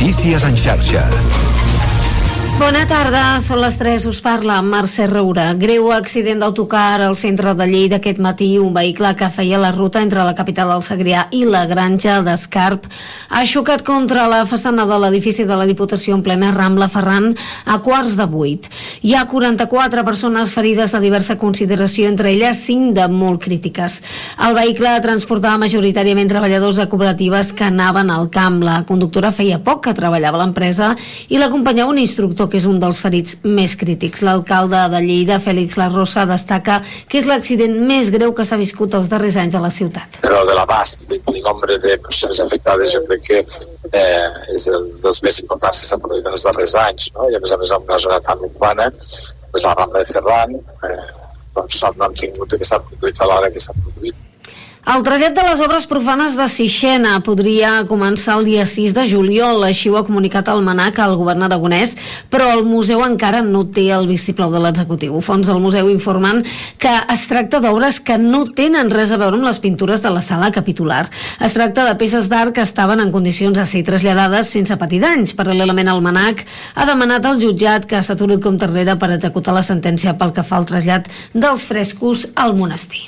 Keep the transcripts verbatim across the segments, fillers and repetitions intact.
Notícies en xarxa. Bona tarda, són les tres, us parla Mercè Roura. Greu accident d'autocar al centre de Lleida aquest matí. Un vehicle que feia la ruta entre la capital del Segrià i la Granja d'Escarp ha xocat contra la façana de l'edifici de la Diputació en plena Rambla Ferran a quarts de vuit. Hi ha quaranta-quatre persones ferides de diversa consideració, entre elles cinc de molt crítiques. El vehicle transportava majoritàriament treballadors de cooperatives que anaven al camp. La conductora feia poc que treballava a l'empresa i l'acompanyava un instructor que és un dels ferits més crítics. L'alcalde de Lleida, Félix Larrosa, destaca que és l'accident més greu que s'ha viscut els darrers anys a la ciutat. Però de l'abast i el nombre de persones afectades jo crec que eh, és el dels més importants que s'ha produït en els darrers anys, no? I a més a més en una zona tan urbana, doncs la Rambla de Ferran, eh, doncs no han tingut que s'ha produït a l'hora que s'ha produït. El trasllat de les obres profanes de Sixena podria començar el dia sis de juliol, així ho ha comunicat el MNAC al govern aragonès, però el museu encara no té el vistiplau de l'executiu. Fons del museu informen que es tracta d'obres que no tenen res a veure amb les pintures de la sala capitular. Es tracta de peces d'art que estaven en condicions de ser traslladades sense patir danys. Paral·lelament, el MNAC ha demanat al jutjat que s'aturi el compte enrere per executar la sentència pel que fa al trasllat dels frescos al monestir.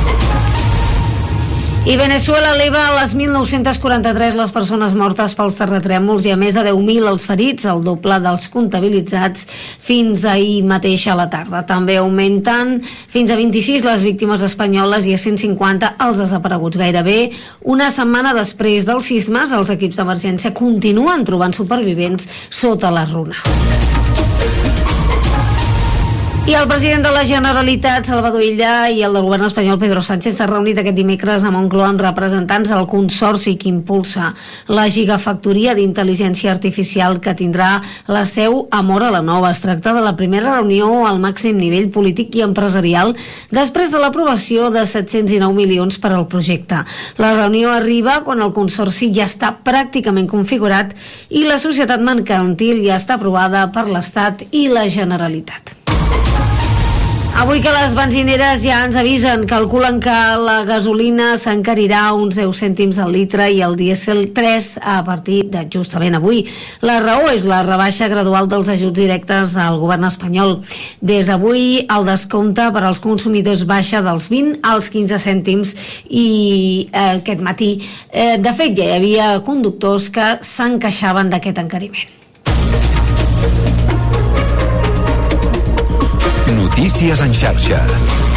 I Veneçuela eleva a les mil nou-cents quaranta-tres les persones mortes pels terratrèmols i a més de deu mil els ferits, el doble dels comptabilitzats fins ahir mateix a la tarda. També augmenten fins a vint-i-sis les víctimes espanyoles i a cent cinquanta els desapareguts. Gairebé una setmana després dels sismes, els equips d'emergència continuen trobant supervivents sota la runa. I el president de la Generalitat, Salvador Illa, i el del govern espanyol, Pedro Sánchez, s'ha reunit aquest dimecres a Moncloa amb representants del consorci que impulsa la gigafactoria d'intel·ligència artificial que tindrà la seu a Móra la Nova. Es tracta de la primera reunió al màxim nivell polític i empresarial després de l'aprovació de set-cents dinou milions per al projecte. La reunió arriba quan el consorci ja està pràcticament configurat i la societat mercantil ja està aprovada per l'Estat i la Generalitat. Avui que les benzineres ja ens avisen, calculen que la gasolina s'encarirà uns deu cèntims al litre i el dièsel tres a partir de justament avui. La raó és la rebaixa gradual dels ajuts directes del govern espanyol. Des d'avui el descompte per als consumidors baixa dels vint als quinze cèntims i eh, aquest matí, eh, de fet ja hi havia conductors que s'encaixaven d'aquest encariment. Notícies en xarxa.